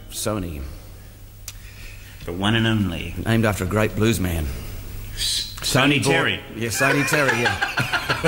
Sony. The one and only. Named after a great blues man. Sonny Terry. Yeah, Sonny Terry, yeah.